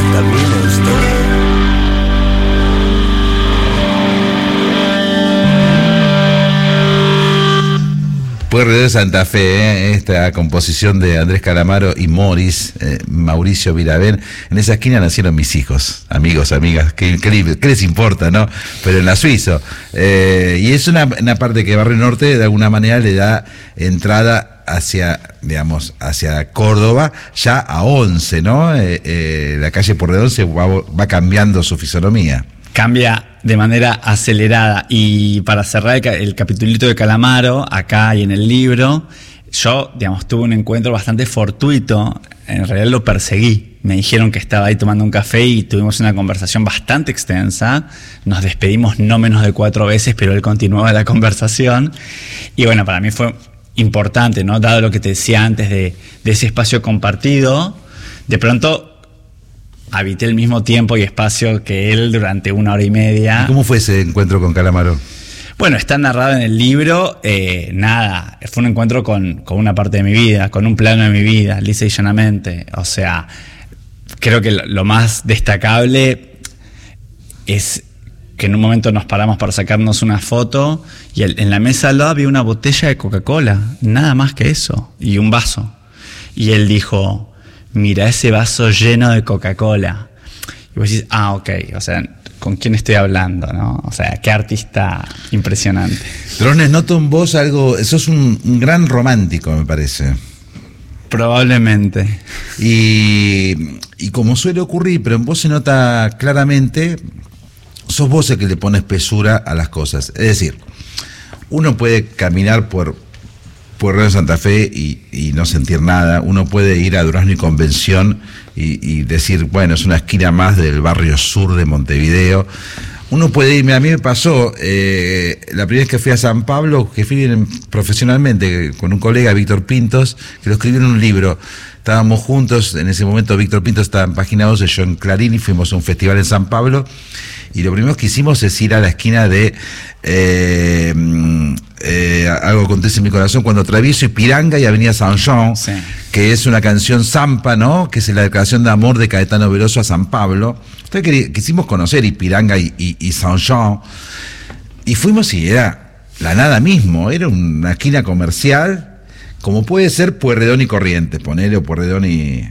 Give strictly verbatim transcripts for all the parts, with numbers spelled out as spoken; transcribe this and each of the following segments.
también a usted. Pueyrredón de Santa Fe, ¿eh? Esta composición de Andrés Calamaro y Morris, eh, Mauricio Viravén. En esa esquina nacieron mis hijos, amigos, amigas, ¿qué, qué, qué les importa, no? Pero en la Suizo. Eh, y es una, una parte que Barrio Norte de alguna manera le da entrada hacia, digamos, hacia Córdoba, ya a once, ¿no? Eh, eh, la calle Pueyrredón se va, va cambiando su fisonomía. Cambia de manera acelerada. Y para cerrar el, el capitulito de Calamaro, acá y en el libro, yo, digamos, tuve un encuentro bastante fortuito. En realidad lo perseguí. Me dijeron que estaba ahí tomando un café y tuvimos una conversación bastante extensa. Nos despedimos no menos de cuatro veces, pero él continuaba la conversación. Y bueno, para mí fue importante, ¿no? Dado lo que te decía antes de, de ese espacio compartido, de pronto habité el mismo tiempo y espacio que él durante una hora y media. ¿Y cómo fue ese encuentro con Calamaro? Bueno, está narrado en el libro. Eh, nada, fue un encuentro con, con una parte de mi vida, con un plano de mi vida, lisa y llanamente. O sea, creo que lo, lo más destacable es que en un momento nos paramos para sacarnos una foto y el, en la mesa al lado había una botella de Coca-Cola, nada más que eso, y un vaso. Y él dijo: mira ese vaso lleno de Coca-Cola. Y vos decís, ah, ok, o sea, ¿con quién estoy hablando, no? O sea, qué artista impresionante. Drones, noto en vos algo, sos un, un gran romántico, me parece. Probablemente. Y, y como suele ocurrir, pero en vos se nota claramente, sos vos el que le pone espesura a las cosas. Es decir, uno puede caminar por Pueyrredón de Santa Fe y, y no sentir nada. Uno puede ir a Durazno y Convención y, y decir, bueno, es una esquina más del barrio sur de Montevideo. Uno puede irme, a mí me pasó, eh, la primera vez que fui a San Pablo, que fui profesionalmente con un colega, Víctor Pintos, que lo escribió en un libro. Estábamos juntos, en ese momento Víctor Pintos estaba en Página doce, yo en Clarín, y fuimos a un festival en San Pablo, y lo primero que hicimos es ir a la esquina de eh, eh, Algo acontece en mi corazón, cuando atravieso Ipiranga y Avenida San Jean, sí, que es una canción zampa, ¿no? Que es la declaración de amor de Caetano Veloso a San Pablo. Entonces quisimos conocer Ipiranga y, y, y San Jean, y fuimos y era la nada mismo, era una esquina comercial, como puede ser Pueyrredón y Corrientes, ponele, o Pueyrredón y...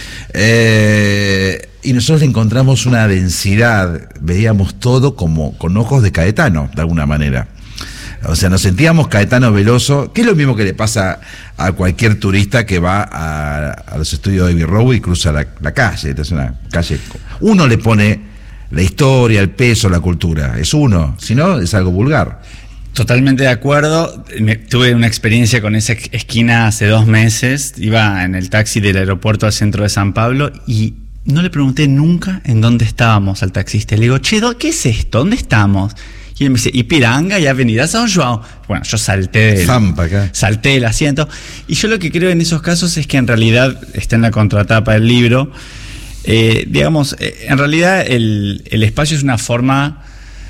Eh, y nosotros encontramos una densidad, veíamos todo como con ojos de Caetano, de alguna manera. O sea, nos sentíamos Caetano Veloso, que es lo mismo que le pasa a cualquier turista que va a, a los estudios de Abbey Road y cruza la, la calle. Es una calle. Uno le pone la historia, el peso, la cultura. Es uno, si no, es algo vulgar. Totalmente de acuerdo. Me, tuve una experiencia con esa esquina hace dos meses. Iba en el taxi del aeropuerto al centro de San Pablo y no le pregunté nunca en dónde estábamos al taxista. Le digo, che, ¿qué es esto? ¿Dónde estamos? Y él me dice, Ipiranga y Avenida San João. Bueno, yo salté del, Zampa, acá. salté del asiento. Y yo lo que creo en esos casos es que en realidad, está en la contratapa del libro, eh, digamos, eh, en realidad el, el espacio es una forma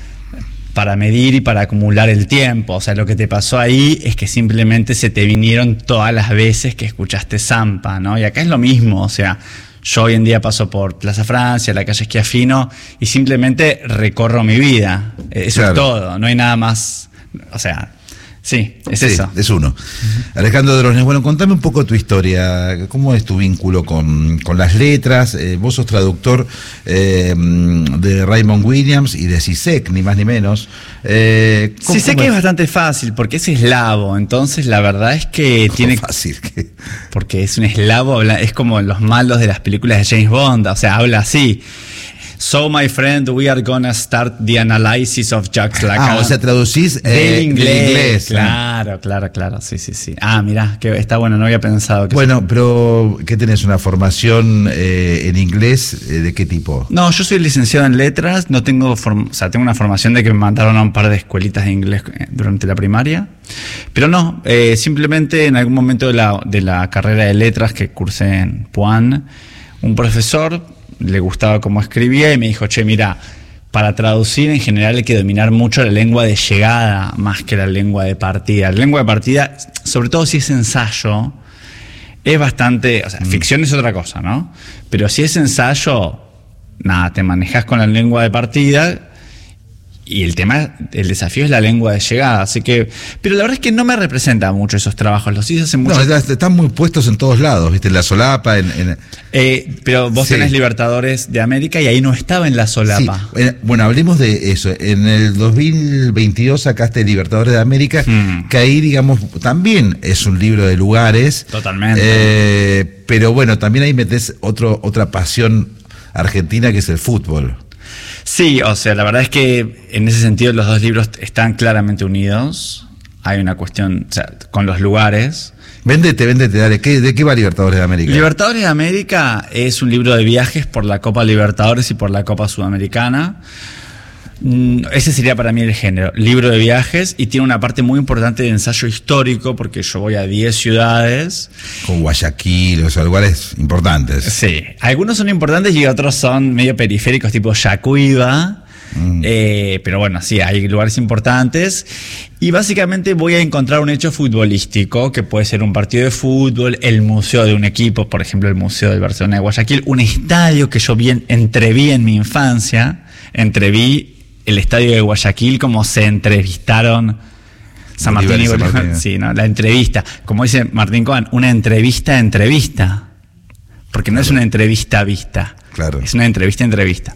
para medir y para acumular el tiempo. O sea, lo que te pasó ahí es que simplemente se te vinieron todas las veces que escuchaste Zampa, ¿no? Y acá es lo mismo, o sea, yo hoy en día paso por Plaza Francia, la calle Schiaffino, y simplemente recorro mi vida. Eso claro. Es todo, no hay nada más. O sea, sí, es sí, eso. Es uno. Uh-huh. Alejandro Drones, bueno, contame un poco tu historia. ¿Cómo es tu vínculo con, con las letras? Eh, vos sos traductor eh, de Raymond Williams y de Zizek, ni más ni menos. Eh, Zizek es bastante fácil porque es eslavo, entonces la verdad es que tiene... fácil que... Porque es un eslavo, es como los malos de las películas de James Bond, o sea, habla así. So, my friend, we are gonna start the analysis of Jacques Lacan. Ah, o sea, traducís eh, del inglés. inglés. Claro, ¿no? claro, claro, sí, sí, sí. Ah, mirá, que está bueno, no había pensado que... Bueno, eso... pero ¿qué tenés? ¿Una formación eh, en inglés? Eh, ¿De qué tipo? No, yo soy licenciado en letras, no tengo, form... o sea, tengo una formación de que me mandaron a un par de escuelitas de inglés durante la primaria, pero no, eh, simplemente en algún momento de la, de la carrera de letras que cursé en Puan, un profesor le gustaba cómo escribía y me dijo, che, mira, para traducir en general hay que dominar mucho la lengua de llegada más que la lengua de partida. La lengua de partida, sobre todo si es ensayo, es bastante... O sea, mm. ficción es otra cosa, ¿no? Pero si es ensayo, nada, te manejas con la lengua de partida. Y el tema, el desafío es la lengua de llegada, así que, pero la verdad es que no me representa mucho esos trabajos, los hice hace mucho. No, están muy puestos en todos lados, viste, en la solapa, en, en... Eh, pero vos sí. tenés Libertadores de América y ahí no estaba en la solapa. Sí. Bueno, hablemos de eso. En el dos mil veintidós sacaste Libertadores de América, hmm. que ahí, digamos, también es un libro de lugares. Totalmente. Eh, pero bueno, también ahí metés otro, otra pasión argentina que es el fútbol. Sí, o sea, la verdad es que en ese sentido los dos libros están claramente unidos. Hay una cuestión, o sea, con los lugares. Véndete, véndete, dale. ¿Qué, ¿De qué va Libertadores de América? Libertadores de América es un libro de viajes por la Copa Libertadores y por la Copa Sudamericana. Ese sería para mí el género, libro de viajes, y tiene una parte muy importante de ensayo histórico porque yo voy a diez ciudades. Con Guayaquil, o sea, lugares importantes. Sí, algunos son importantes y otros son medio periféricos, tipo Yacuiba. Mm. Eh, pero bueno, sí, hay lugares importantes. Y básicamente voy a encontrar un hecho futbolístico, que puede ser un partido de fútbol, el museo de un equipo, por ejemplo, el Museo del Barcelona de Guayaquil, un estadio que yo bien entreví en mi infancia, entreví el estadio de Guayaquil, como se entrevistaron San Martín y Bolívar. Sí, ¿no? La entrevista. Como dice Martín Coan, una entrevista entrevista. Porque no claro. es una entrevista vista. Claro. Es una entrevista entrevista.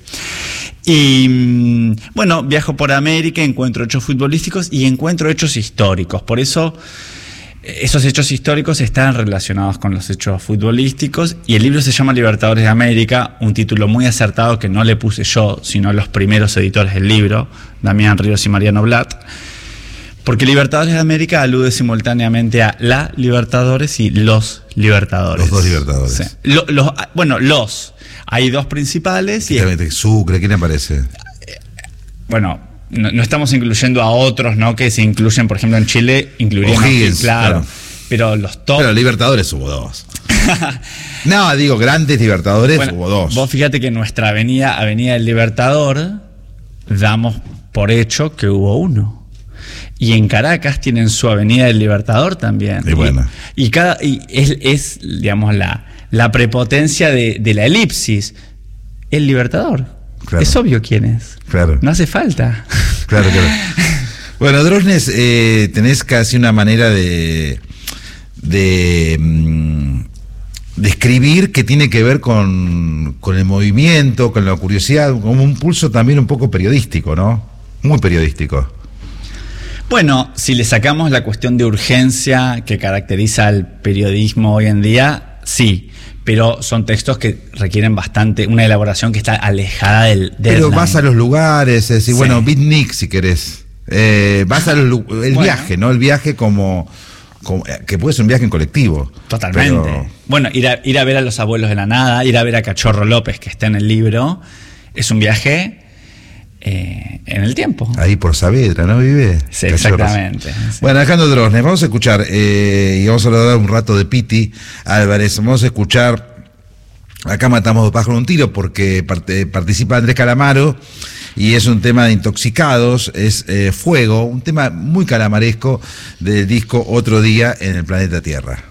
Y bueno, viajo por América, encuentro hechos futbolísticos y encuentro hechos históricos. Por eso esos hechos históricos están relacionados con los hechos futbolísticos, y el libro se llama Libertadores de América, un título muy acertado que no le puse yo, sino los primeros editores del libro, Damián Ríos y Mariano Blatt, porque Libertadores de América alude simultáneamente a la Libertadores y los Libertadores. Los dos Libertadores. Sí. Lo, los, bueno, los. Hay dos principales. Y es, Sucre, ¿quién aparece? Bueno... No, no estamos incluyendo a otros, ¿no? Que se incluyen, por ejemplo, en Chile, incluiríamos, O'Higgins, claro, claro. Pero los top. Pero Libertadores hubo dos. No, digo, grandes Libertadores bueno, hubo dos. Vos fíjate que en nuestra avenida, Avenida del Libertador, damos por hecho que hubo uno. Y en Caracas tienen su Avenida del Libertador también. Y bueno. Y, y cada y es, es, digamos, la, la prepotencia de, de la elipsis. El Libertador. Claro. Es obvio quién es. Claro. No hace falta. Claro, claro. Bueno, Drosnes, eh, tenés casi una manera de, de, de escribir que tiene que ver con, con el movimiento, con la curiosidad, como un pulso también un poco periodístico, ¿no? Muy periodístico. Bueno, si le sacamos la cuestión de urgencia que caracteriza al periodismo hoy en día, sí. Pero son textos que requieren bastante, una elaboración que está alejada del deadline. Pero vas a los lugares, es decir, sí. bueno, beatnik si querés. Eh, vas al el bueno. viaje, ¿no? El viaje como, como, que puede ser un viaje en colectivo. Totalmente. Pero... Bueno, ir a, ir a ver a los abuelos de la nada, ir a ver a Cachorro López, que está en el libro, es un viaje eh, en el tiempo. Ahí por Saavedra, ¿no vive? Sí, exactamente. Sí. Bueno, Alejandro Drosnes, vamos a escuchar, eh, y vamos a dar un rato de Piti Álvarez, vamos a escuchar, acá matamos dos pájaros de un tiro, porque parte, participa Andrés Calamaro, y es un tema de intoxicados, es eh, Fuego, un tema muy calamaresco del disco Otro Día en el Planeta Tierra.